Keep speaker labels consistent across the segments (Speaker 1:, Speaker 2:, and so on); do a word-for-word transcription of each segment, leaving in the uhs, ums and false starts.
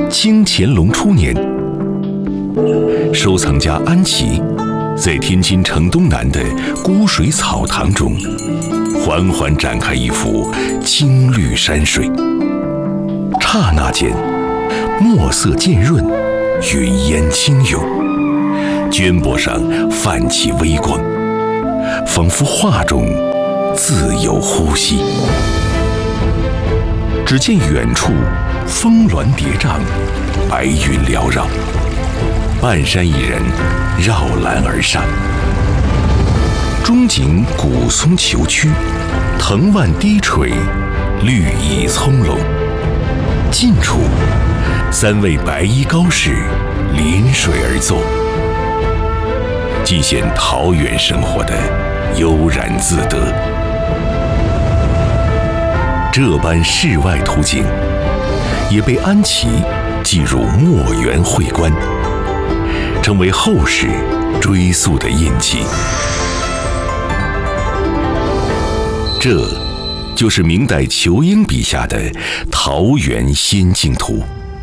Speaker 1: 清乾隆初年，收藏家安琪在天津城东南的孤水草堂中，缓缓展开一幅青绿山水。刹那间，墨色渐润，云烟轻涌，绢帛上泛起微光，仿佛画中自有呼吸。只见远处峰峦叠嶂，白云缭绕，半山一人绕栏而上。中景古松虬曲，藤蔓低垂，绿意葱茏。近处，三位白衣高士临水而坐，尽显桃源生活的悠然自得。这般世外图景，也被安琪记入墨园会观，成为后世追溯的印记。这就是明代仇英笔下的《桃源仙境图》。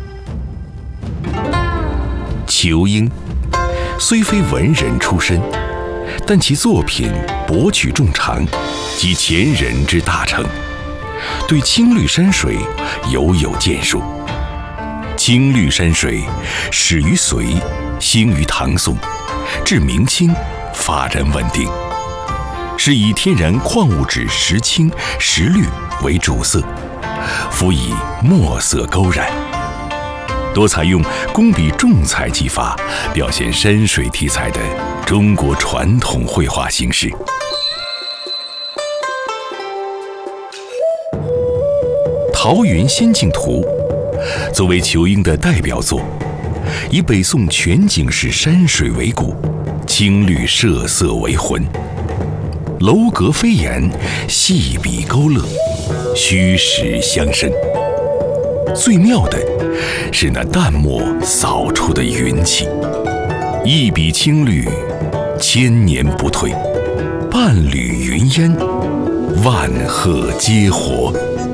Speaker 1: 仇英虽非文人出身，但其作品博取众长，集前人之大成，对青绿山水犹有建树。青绿山水始于隋，兴于唐宋，至明清发展稳定，是以天然矿物质石青、石绿为主色，辅以墨色勾染，多采用工笔重彩技法，表现山水题材的中国传统绘画形式。《桃源仙境图》作为仇英的代表作，以北宋全景式山水为骨，青绿设色为魂，楼阁飞檐，细笔勾勒，虚实相生。最妙的是那淡墨扫出的云气，一笔青绿，千年不退；半缕云烟，万壑皆活。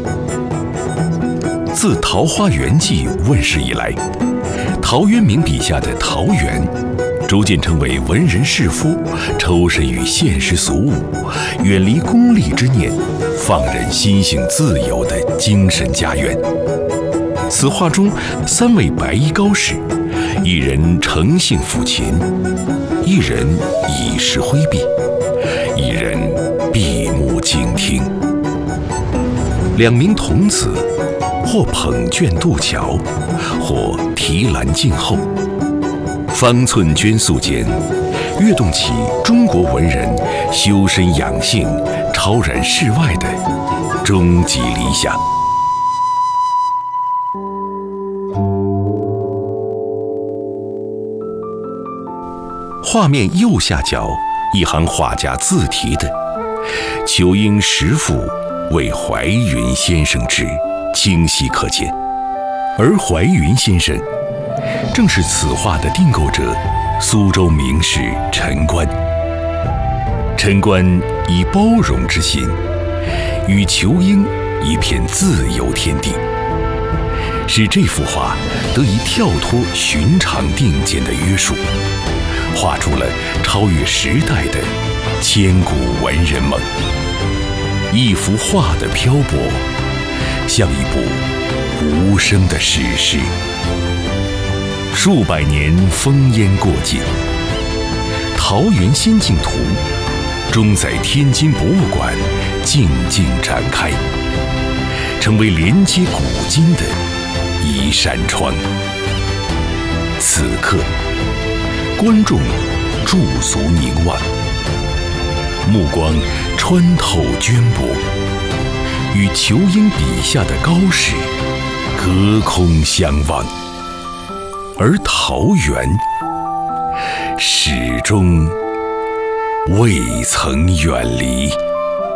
Speaker 1: 自《桃花源记》问世以来，陶渊明笔下的桃源逐渐成为文人士夫抽身于现实俗物，远离功利之念，放任心性自由的精神家园。此画中三位白衣高士，一人诚信抚琴，一人以势挥臂，一人闭目静听。两名童子或捧卷渡桥，或提篮静候，方寸绢素间，跃动起中国文人修身养性、超然世外的终极理想。画面右下角一行画家自题的“仇英时赋为怀云先生之”清晰可见，而怀云先生正是此画的订购者，苏州名士陈观。陈观以包容之心，与仇英一片自由天地，使这幅画得以跳脱寻常定见的约束，画出了超越时代的千古文人梦。一幅画的漂泊，像一部无声的史诗。数百年烽烟过尽，《桃源仙境图》终在天津博物馆静静展开，成为连接古今的一扇窗。此刻，观众驻足凝望，目光穿透绢帛，与仇英笔下的高士隔空相望，而桃源始终未曾远离。